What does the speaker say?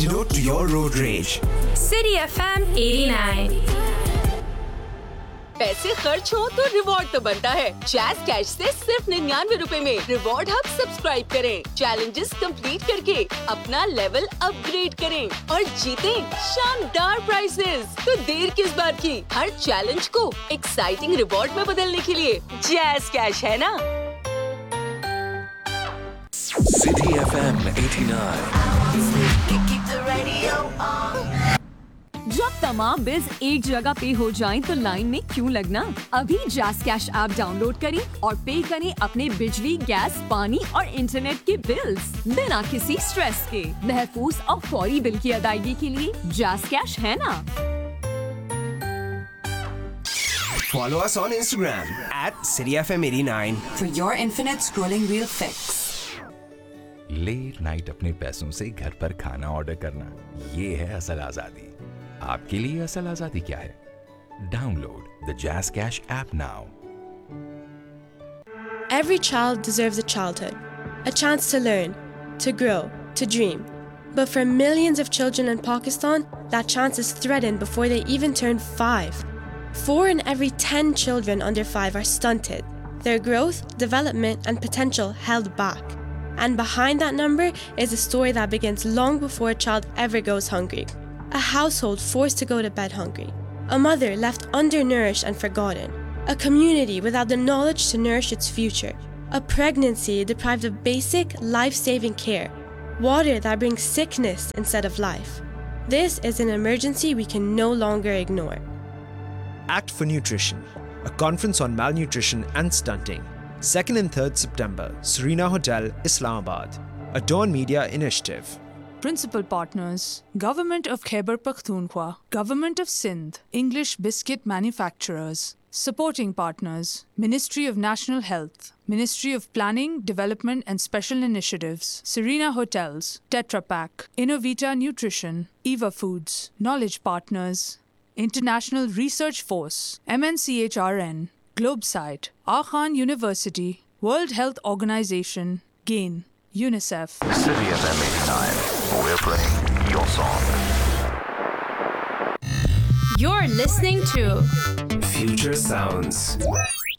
Antidote to your road rage. City FM 89. पैसे खर्च हो तो रिवॉर्ड तो बनता है। जैस कैश से सिर्फ 99 रुपए में रिवॉर्ड हब सब्सक्राइब करें, चैलेंजेस कंप्लीट करके अपना लेवल अपग्रेड करें और जीतें शानदार प्राइजेस। तो देर किस बात की, हर चैलेंज को एक्साइटिंग रिवॉर्ड में बदलने के लिए जैस कैश है ना। City FM 89. जब तमाम बिल्स एक जगह पे हो जाएं तो लाइन में क्यों लगना? अभी जैस कैश ऐप डाउनलोड करें और पे करें अपने बिजली, गैस, पानी और इंटरनेट के बिल्स बिना किसी स्ट्रेस के। महफूज और फौरी बिल की अदायगी के लिए जैस कैश है ना। Follow us on Instagram @CityFM89 for your infinite scrolling reel fix. Late night अपने पैसों से घर पर खाना ऑर्डर करना, ये है असल आजादी। आपके लिए असल आजादी क्या है? डाउनलोड द जैस cash app now. Every child deserves a childhood, a chance to learn, to grow, to dream. But for millions of children in Pakistan, that chance is threatened before they even turn 5. 4 in every 10 children under 5 are stunted, their growth, development, and potential held back. And behind that number is a story that begins long before a child ever goes hungry. A household forced to go to bed hungry. A mother left undernourished and forgotten. A community without the knowledge to nourish its future. A pregnancy deprived of basic, life-saving care. Water that brings sickness instead of life. This is an emergency we can no longer ignore. Act for Nutrition, a conference on malnutrition and stunting. 2nd and 3rd September, Serena Hotel, Islamabad. A Dawn Media initiative. Principal partners: Government of Khyber Pakhtunkhwa, Government of Sindh, English Biscuit Manufacturers. Supporting partners: Ministry of National Health, Ministry of Planning, Development and Special Initiatives, Serena Hotels, Tetra Pak, Innovita Nutrition, Eva Foods. Knowledge partners: International Research Force, MNCHRN, Globesite, Akhan University, World Health Organization, GAIN, UNICEF. City FM 89. We're playing your song. You're listening to Future Sounds.